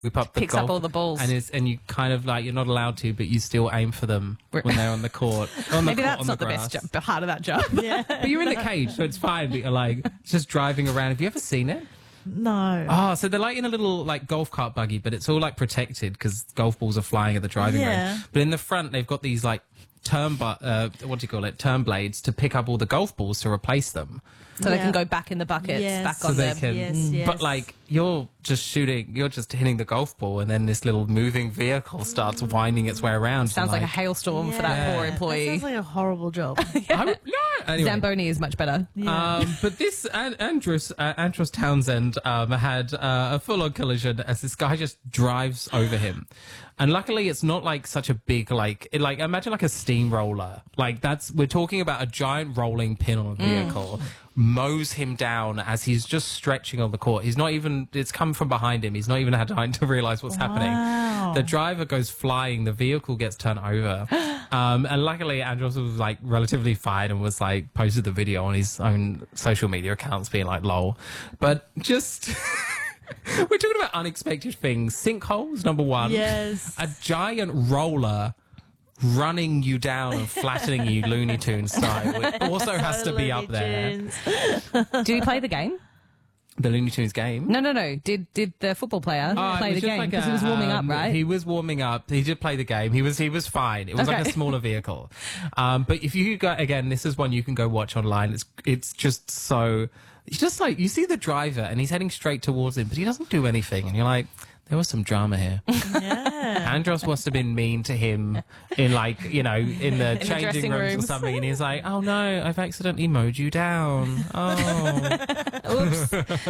whip up the Picks golf, up all the balls. and you kind of like, you're not allowed to, but you still aim for them when they're on the court. Maybe that's not the best part of that job. Yeah. But you're in the cage, so it's fine. But you're like just driving around. Have you ever seen it? No. Oh, so they're like in a little like golf cart buggy, but it's all like protected because golf balls are flying at the driving Yeah. range. But in the front, they've got these like turn blades to pick up all the golf balls to replace them. So they can go back in the buckets, Yes. back So on they them. can- Yes. But like you're just hitting the golf ball, and then this little moving vehicle starts winding its way around. Sounds like a hailstorm for that poor That employee. sounds like a horrible job. Anyway. Zamboni is much better. But this Andros Townsend had a full-on collision as this guy just drives over him, and luckily it's not like such a big imagine like a steamroller. Like we're talking about a giant rolling pin on a vehicle. Mows him down as he's just stretching on the court. It's come from behind him. He's not even had time to realize what's happening. The driver goes flying. The vehicle gets turned over. And luckily Andros was like relatively fine and was like posted the video on his own social media accounts being like lol. But just we're talking about unexpected things. Sinkholes, number one. Yes. A giant roller running you down and flattening you Looney Tunes style. It also has to be up there. Did he play the game? The Looney Tunes game? No. Did the football player play the game? Because he was warming up, right? He was warming up. He did play the game. He was fine. It was like a smaller vehicle. But if you go, again, this is one you can go watch online. It's just so, it's just like, you see the driver and he's heading straight towards him, but he doesn't do anything. And you're like, there was some drama here. Yeah. Andros must have been mean to him in the changing dressing rooms or rooms. something, and he's like, "Oh no, I've accidentally mowed you down." Oh,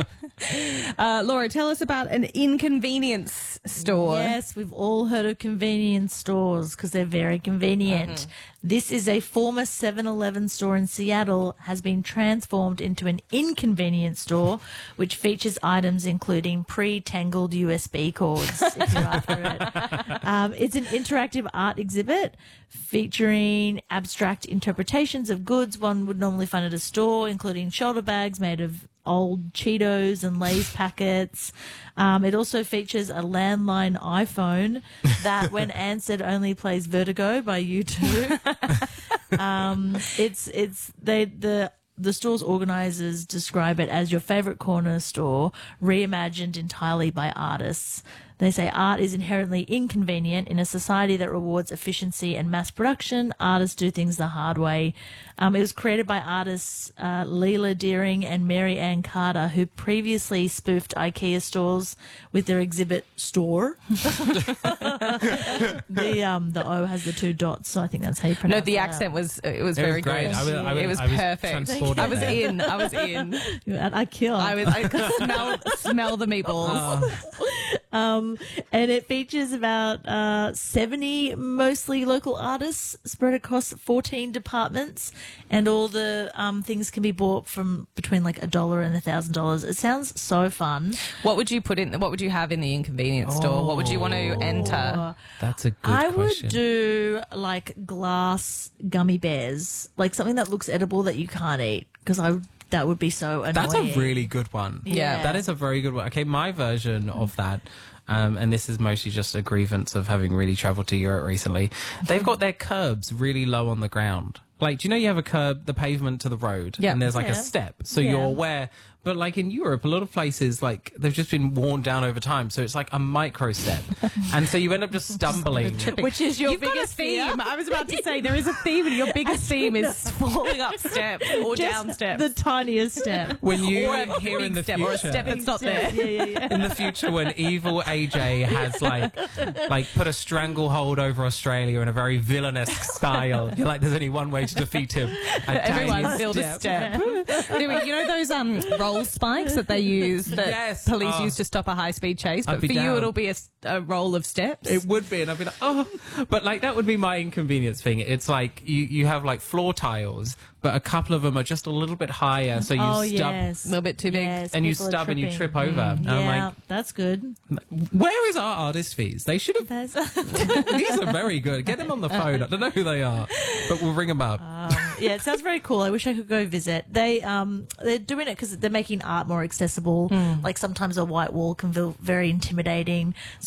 Laura, tell us about an inconvenience store. Yes, we've all heard of convenience stores because they're very convenient. This is a former 7-Eleven store in Seattle has been transformed into an inconvenience store, which features items including pre-tangled USB cords, if you're after it. It's an interactive art exhibit featuring abstract interpretations of goods one would normally find at a store, including shoulder bags made of old Cheetos and Lay's packets. It also features a landline iPhone that, when answered, only plays Vertigo by U2. The store's organisers describe it as your favourite corner store, reimagined entirely by artists. They say art is inherently inconvenient. In a society that rewards efficiency and mass production, artists do things the hard way. It was created by artists Leela Deering and Mary Ann Carter, who previously spoofed IKEA stores with their exhibit store. The O has the two dots, so I think that's how you pronounce it. No, the accent was very great. good. It was perfect. transported I was there. in. At IKEA. I could smell the meatballs. And it features about 70 mostly local artists spread across 14 departments, and all the things can be bought from between like $1 and $1,000. It sounds so fun. What would you put in? What would you have in the inconvenience store? What would you want to enter? that's a good I question. would do like glass gummy bears, like something that looks edible that you can't eat, because that would be so annoying. That's a really good one. Yeah. That is a very good one. Okay, my version of that, and this is mostly just a grievance of having really travelled to Europe recently, they've got their curbs really low on the ground. Like, do you know you have a curb, the pavement to the road, Yeah. and there's like Yeah. a step, so Yeah. you're aware. But like in Europe, a lot of places, like, they've just been worn down over time, so it's like a micro step. And so you end up just stumbling. Which is your You've got a biggest fear? theme. I was about to say there is a theme, and your biggest theme is falling up steps or Just down steps. the tiniest step. When you or a hear in big the step, future, or a step that's not there. Yeah. in the future when evil AJ has like put a stranglehold over Australia in a very villainous style, you're like, there's only one way to defeat him. Everyone build a step. Anyway, you know those roll spikes that they use that Yes. police Oh. use to stop a high speed chase, I'd but be for you down. it'll be a roll of steps. It would be, and I'd be like, oh, but like that would be my inconvenience thing. It's like you have like floor tiles, but a couple of them are just a little bit higher, so you Oh, stub yes. a little bit too big. Yes, and you people are stub and you tripping. trip over. And I'm Yeah, like, that's good. where is our artist fees? They should have. These are very good. Get them on the phone. I don't know who they are, but we'll ring them up. Yeah, it sounds very cool. I wish I could go visit. They're doing it because they're making art more accessible. Like sometimes a white wall can feel very intimidating.